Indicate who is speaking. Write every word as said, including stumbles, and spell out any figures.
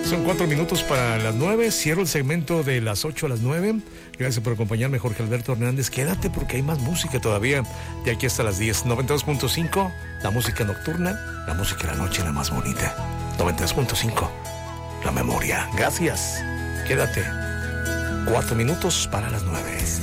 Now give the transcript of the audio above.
Speaker 1: Son cuatro minutos para las nueve. Cierro el segmento de las ocho a las nueve. Gracias por acompañarme, Jorge Alberto Hernández. Quédate porque hay más música todavía. De aquí hasta las diez. noventa y dos punto cinco, la música nocturna, la música de la noche, la más bonita. noventa y dos punto cinco, la memoria. Gracias. Quédate. Cuatro minutos para las nueve.